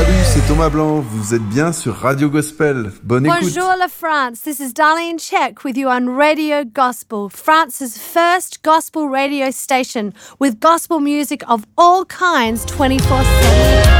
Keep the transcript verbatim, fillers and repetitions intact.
Salut, c'est Thomas Blanc. Vous êtes bien sur Radio Gospel. Bonne écoute. Bonjour la France. This is Darlene Check with you on Radio Gospel, France's first gospel radio station with gospel music of all kinds twenty-four seven.